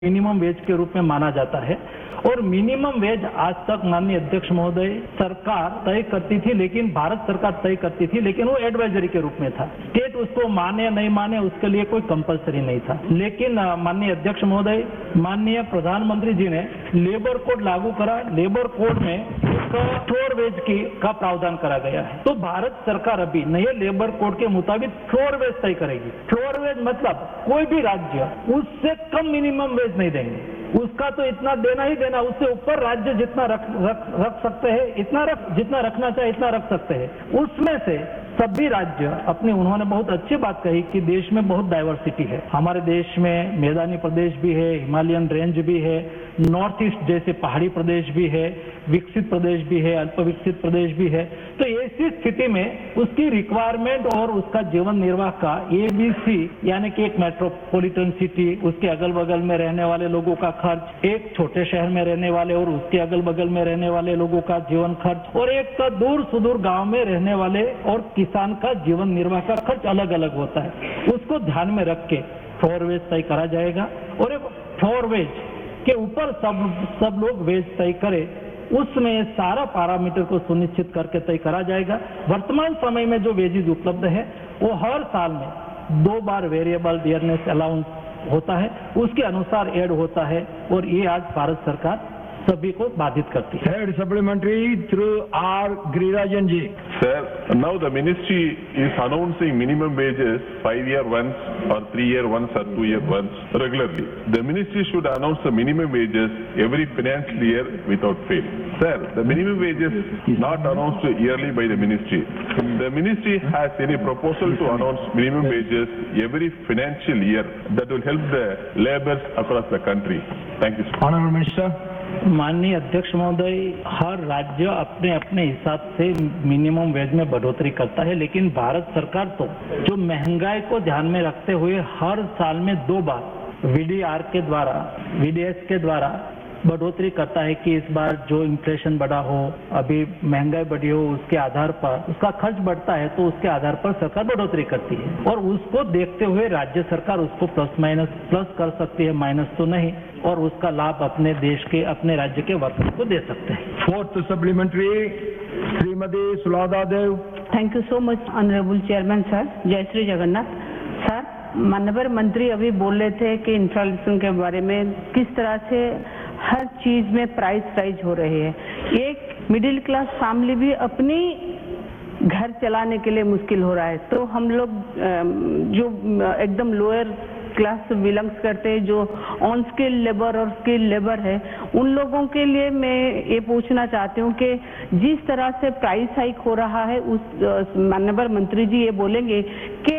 Minimum wage के रूप में माना जाता है। और मिनिमम वेज आज तक माननीय अध्यक्ष महोदय सरकार तय करती थी, लेकिन भारत सरकार तय करती थी, लेकिन वो एडवाइजरी के रूप में था। स्टेट उसको माने नहीं माने उसके लिए कोई कंपलसरी नहीं था। लेकिन माननीय अध्यक्ष महोदय, माननीय प्रधानमंत्री जी ने लेबर कोड लागू करा। लेबर कोड में एक फ्लोर वेज का प्रावधान करा गया है। तो भारत सरकार अभी नए लेबर कोड के मुताबिक फ्लोर वेज तय करेगी। फ्लोर वेज मतलब कोई भी राज्य उससे कम मिनिमम वेज नहीं देंगे, उसका तो इतना देना ही देना, उससे ऊपर राज्य जितना रख सकते हैं, जितना रखना चाहे इतना रख सकते हैं। उसमें से सभी राज्य अपने, उन्होंने बहुत अच्छी बात कही कि देश में बहुत डाइवर्सिटी है। हमारे देश में मैदानी प्रदेश भी है, हिमालयन रेंज भी है, नॉर्थ ईस्ट जैसे पहाड़ी प्रदेश भी है, विकसित प्रदेश भी है, अल्प विकसित प्रदेश भी है। तो ऐसी स्थिति में उसकी रिक्वायरमेंट और उसका जीवन निर्वाह का ABC, यानी कि एक मेट्रोपॉलिटन सिटी, उसके अगल बगल में रहने वाले लोगों का खर्च, एक छोटे शहर में रहने वाले और उसके अगल बगल में रहने वाले लोगों का जीवन खर्च, और एक दूर सुदूर गांव में रहने वाले और किसान का जीवन निर्वाह का खर्च अलग अलग होता है। उसको ध्यान में रख के फ्लोर वेज तय करा जाएगा और एक फ्लोर वेज के ऊपर सब लोग वेज तय करें, उसमें सारा पैरामीटर को सुनिश्चित करके तय करा जाएगा। वर्तमान समय में जो वेजेस उपलब्ध है वो हर साल में 2 बार वेरिएबल डियरनेस अलाउंस होता है, उसके अनुसार ऐड होता है और ये आज भारत सरकार सभी को बाधित करती है। Head supplementary through R. Girirajan ji. Sir, now the ministry is announcing minimum wages 5-year once or 3-year once or 2-year once regularly. The ministry should announce the minimum wages every financial year without fail. Sir, the minimum wages is not announced yearly by the ministry. The ministry has any proposal to announce minimum wages every financial year that will help the laborers across the country. Thank you, sir. Honorable Minister. माननीय अध्यक्ष महोदय, हर राज्य अपने अपने हिसाब से minimum wage में बढ़ोतरी करता है, लेकिन भारत सरकार तो जो महंगाई को ध्यान में रखते हुए हर साल में 2 बार VDS के द्वारा बढ़ोतरी करता है कि इस बार जो इन्फ्लेशन बढ़ा हो, अभी महंगाई बढ़ी हो, उसके आधार पर उसका खर्च बढ़ता है तो उसके आधार पर सरकार बढ़ोतरी करती है और उसको देखते हुए राज्य सरकार उसको प्लस कर सकती है, माइनस तो नहीं, और उसका लाभ अपने देश के, अपने राज्य के वर्कर्स को दे सकते हैं। Fourth supplementary, Srimati Sulada Dev. Thank you so much honourable chairman sir. जय श्री जगन्नाथ सर। माननीय मंत्री अभी बोल रहे थे कि इन्फ्लेशन के बारे में किस तरह से हर चीज में प्राइस राइज हो रही है। एक मिडिल क्लास फैमिली भी अपनी घर चलाने के लिए मुश्किल हो रहा है, तो हम लोग जो एकदम लोअर क्लास से बिलोंग्स करते हैं, जो ऑन स्किल लेबर और स्किल लेबर है, उन लोगों के लिए मैं ये पूछना चाहती हूँ कि जिस तरह से प्राइस हाइक हो रहा है, उस माननीय मंत्री जी ये बोलेंगे कि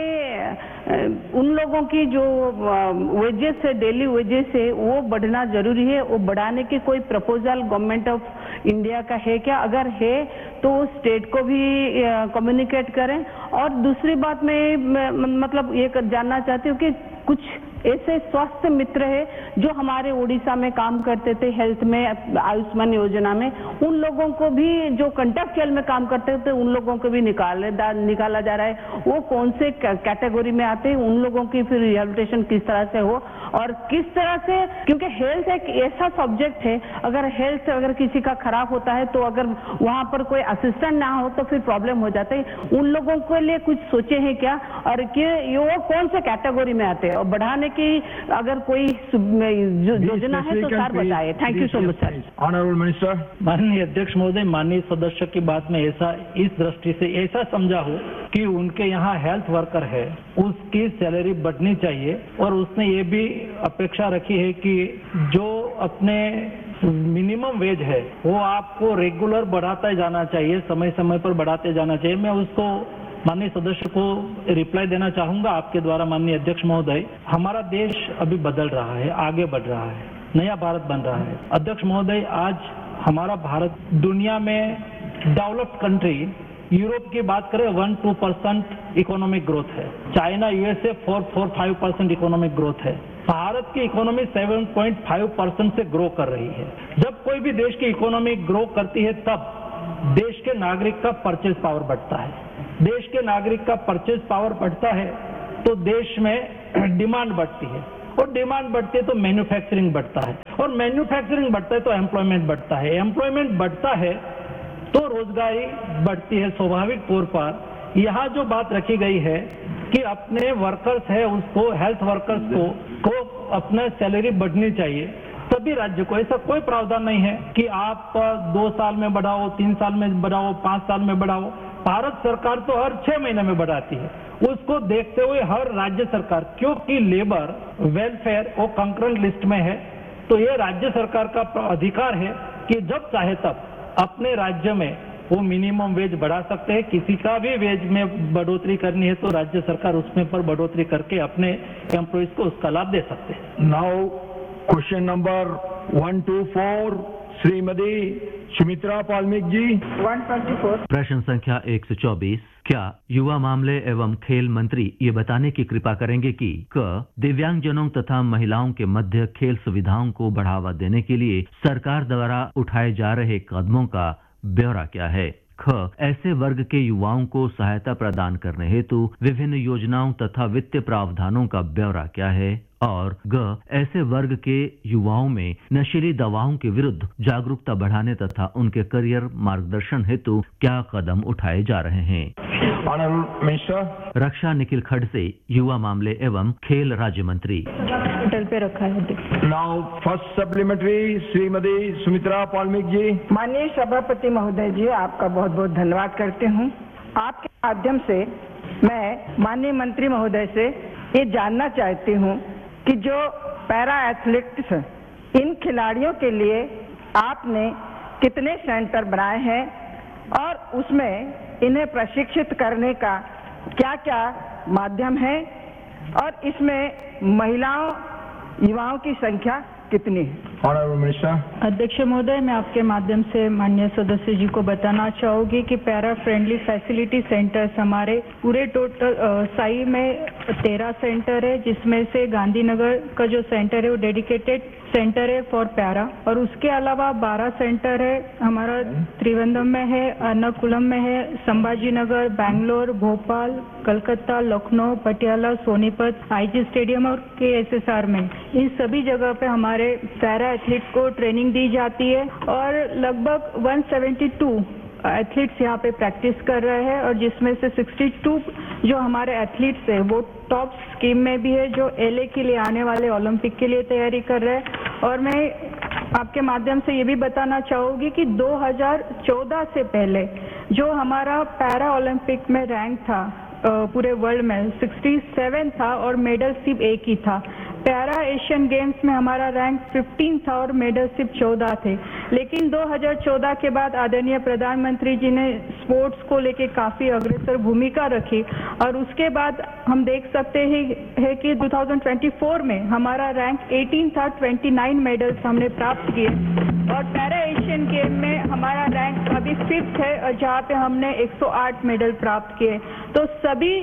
उन लोगों की जो वेजेस है, डेली वेजेस है, वो बढ़ना जरूरी है। वो बढ़ाने की कोई प्रपोजल गवर्नमेंट ऑफ इंडिया का है क्या? अगर है तो स्टेट को भी कम्युनिकेट करें। और दूसरी बात मैं मतलब ये जानना चाहती हूँ कि कुछ ऐसे स्वास्थ्य मित्र है जो हमारे उड़ीसा में काम करते थे हेल्थ में, आयुष्मान योजना में, उन लोगों को भी जो कंट्रैक्चुअल में काम करते थे उन लोगों को भी निकाला जा रहा है। वो कौन से कैटेगरी में आते हैं, उन लोगों की फिर रिहेबिलिटेशन किस तरह से हो और किस तरह से, क्योंकि हेल्थ एक ऐसा सब्जेक्ट है, अगर हेल्थ अगर किसी का खराब होता है तो अगर वहां पर कोई असिस्टेंट ना हो तो फिर प्रॉब्लम हो जाता है। उन लोगों के लिए कुछ सोचे हैं क्या और कि वो कौन से कैटेगरी में आते हैं और बढ़ाने की अगर कोई योजना है तो सर बताइए। Thank you so much sir. Honorable Minister. माननीय अध्यक्ष महोदय, माननीय सदस्य की बात में इस दृष्टि से ऐसा समझा हो कि उनके यहाँ हेल्थ वर्कर है, उसकी सैलरी बढ़नी चाहिए और उसने ये भी अपेक्षा रखी है कि जो अपने मिनिमम वेज है वो आपको रेगुलर बढ़ाता जाना चाहिए, समय समय पर बढ़ाते जाना चाहिए। मैं उसको माननीय सदस्य को रिप्लाई देना चाहूंगा आपके द्वारा। माननीय अध्यक्ष महोदय, हमारा देश अभी बदल रहा है, आगे बढ़ रहा है, नया भारत बन रहा है। अध्यक्ष महोदय, आज हमारा भारत दुनिया में डेवलप्ड कंट्री, यूरोप की बात करें 1-2% इकोनॉमिक ग्रोथ है, चाइना USA 4-5% इकोनॉमिक ग्रोथ है, भारत की इकोनॉमी 7.5% से ग्रो कर रही है। जब कोई भी देश की इकोनॉमी ग्रो करती है तब देश के नागरिक का परचेज पावर बढ़ता है। देश के नागरिक का परचेज पावर बढ़ता है तो देश में डिमांड बढ़ती है और डिमांड बढ़ती है तो मैन्युफैक्चरिंग बढ़ता है, और मैन्युफैक्चरिंग बढ़ता है तो एम्प्लॉयमेंट बढ़ता है, एम्प्लॉयमेंट बढ़ता है तो रोजगारी बढ़ती है। स्वाभाविक तौर पर यहाँ जो बात रखी गई है कि अपने वर्कर्स है उसको, हेल्थ वर्कर्स को अपना सैलरी बढ़नी चाहिए, सभी राज्य को, ऐसा कोई प्रावधान नहीं है कि आप 2 साल में बढ़ाओ, 3 साल में बढ़ाओ, 5 साल में बढ़ाओ। भारत सरकार तो हर 6 महीने में बढ़ाती है। उसको देखते हुए हर राज्य सरकार, क्योंकि लेबर वेलफेयर वो कंकरेंट लिस्ट में है, तो ये राज्य सरकार का अधिकार है कि जब चाहे तब अपने राज्य में वो मिनिमम वेज बढ़ा सकते हैं। किसी का भी वेज में बढ़ोतरी करनी है तो राज्य सरकार उसमें पर बढ़ोतरी करके अपने एम्प्लॉइज को उसका लाभ दे सकते हैं। Now question number 124 Shrimati Sumitra पालमिक जी। 124। प्रश्न संख्या 124। क्या युवा मामले एवं खेल मंत्री ये बताने की कृपा करेंगे कि क दिव्यांगजनों तथा महिलाओं के मध्य खेल सुविधाओं को बढ़ावा देने के लिए सरकार द्वारा उठाए जा रहे कदमों का ब्यौरा क्या है? ख ऐसे वर्ग के युवाओं को सहायता प्रदान करने हेतु विभिन्न योजनाओं तथा वित्तीय प्रावधानों का ब्यौरा क्या है? और ग ऐसे वर्ग के युवाओं में नशीली दवाओं के विरुद्ध जागरूकता बढ़ाने तथा उनके करियर मार्गदर्शन हेतु क्या कदम उठाए जा रहे हैं? Honourable minister. रक्षा निखिल खड़से, युवा मामले एवं खेल राज्य मंत्री। होटल पे रखा है। Now first supplementary Shrimati Sumitra पालमिक जी। माननीय सभापति महोदय जी, आपका बहुत बहुत धन्यवाद करती हूँ। आपके माध्यम से मैं माननीय मंत्री महोदय से ये जानना चाहती हूँ कि जो पैरा एथलेटिक्स इन खिलाड़ियों के लिए आपने कितने सेंटर बनाए हैं और उसमें इन्हें प्रशिक्षित करने का क्या क्या माध्यम है और इसमें महिलाओं युवाओं की संख्या कितनी है? Honourable minister. अध्यक्ष महोदय, मैं आपके माध्यम से माननीय सदस्य जी को बताना चाहूंगी कि पैरा फ्रेंडली फैसिलिटी सेंटर्स हमारे पूरे टोटल साई में 13 सेंटर है, जिसमें से गांधीनगर का जो सेंटर है वो डेडिकेटेड सेंटर है फॉर पैरा, और उसके अलावा 12 सेंटर है हमारा त्रिवेंद्रम में है, एर्नाकुलम में है, संभाजी नगर, बैंगलोर, भोपाल, कलकत्ता, लखनऊ, पटियाला, सोनीपत, आईजी स्टेडियम और KSSR में। इन सभी जगह पे हमारे पैरा एथलीट को ट्रेनिंग दी जाती है और लगभग 172 एथलीट्स यहाँ पे प्रैक्टिस कर रहे हैं, और जिसमें से 62 जो हमारे एथलीट्स हैं वो टॉप स्कीम में भी है, जो LA के लिए आने वाले ओलंपिक के लिए तैयारी कर रहे हैं। और मैं आपके माध्यम से ये भी बताना चाहूंगी कि 2014 से पहले जो हमारा पैरा ओलंपिक में रैंक था पूरे वर्ल्ड में 67 था और मेडल सिर्फ 1 ही था। पैरा एशियन गेम्स में हमारा रैंक 15 था और मेडल सिर्फ 14 थे। लेकिन 2014 के बाद आदरणीय प्रधानमंत्री जी ने स्पोर्ट्स को लेके काफी अग्रसर भूमिका रखी, और उसके बाद हम देख सकते हैं कि 2024 में हमारा रैंक 18 था, 29 मेडल्स हमने प्राप्त किए, और पैरा एशियन गेम में हमारा रैंक अभी 5th है, जहाँ पे हमने 108 मेडल प्राप्त किए। तो सभी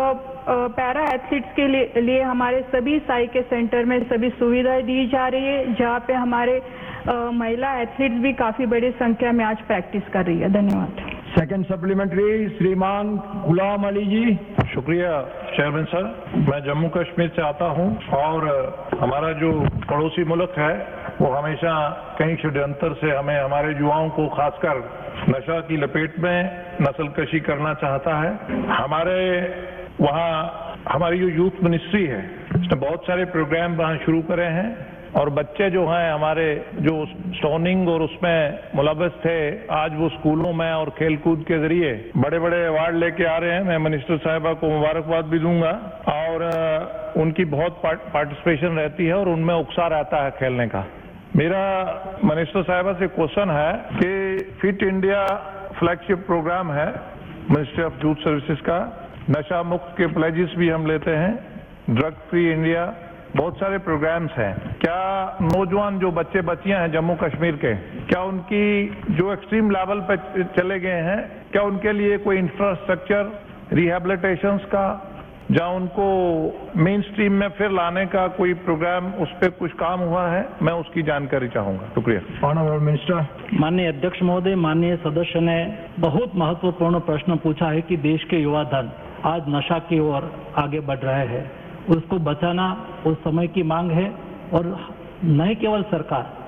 पैरा एथलीट्स के लिए हमारे सभी साई के सेंटर में सभी सुविधाएं दी जा रही है, जहाँ पे हमारे महिला एथलीट्स भी काफी बड़ी संख्या में आज प्रैक्टिस कर रही है। धन्यवाद। सेकंड सप्लीमेंट्री श्रीमान गुलाम अली जी। शुक्रिया चेयरमैन सर। मैं जम्मू कश्मीर से आता हूं और हमारा जो पड़ोसी मुल्क है वो हमेशा कई षड्यंत्र से हमें हमारे युवाओं को खासकर नशा की लपेट में नस्लकशी करना चाहता है। हमारे वहाँ हमारी जो यूथ मिनिस्ट्री है उसने बहुत सारे प्रोग्राम वहाँ शुरू करे हैं, और बच्चे जो हैं हमारे जो स्टोनिंग और उसमें मुलव्वस थे, आज वो स्कूलों में और खेलकूद के जरिए बड़े बड़े अवार्ड लेके आ रहे हैं। मैं मिनिस्टर साहिबा को मुबारकबाद भी दूंगा, और उनकी बहुत पार्टिसिपेशन रहती है और उनमें उत्साह रहता है खेलने का। मेरा मिनिस्टर साहिबा से क्वेश्चन है कि फिट इंडिया फ्लैगशिप प्रोग्राम है मिनिस्ट्री ऑफ यूथ सर्विसेज का, नशा मुक्त के प्लेजेस भी हम लेते हैं, ड्रग फ्री इंडिया, बहुत सारे प्रोग्राम्स हैं। क्या नौजवान जो बच्चे बच्चियां हैं जम्मू कश्मीर के, क्या उनकी जो एक्सट्रीम लेवल पे चले गए हैं, क्या उनके लिए कोई इंफ्रास्ट्रक्चर रिहेबिलिटेशंस का, जहां उनको मेन स्ट्रीम में फिर लाने का कोई प्रोग्राम, उस पर कुछ काम हुआ है? मैं उसकी जानकारी चाहूंगा। शुक्रिया। Honourable minister. माननीय अध्यक्ष महोदय, माननीय सदस्य ने बहुत महत्वपूर्ण प्रश्न पूछा है कि देश के युवा धन आज नशा की ओर आगे बढ़ रहे हैं, उसको बचाना उस समय की मांग है और न केवल सरकार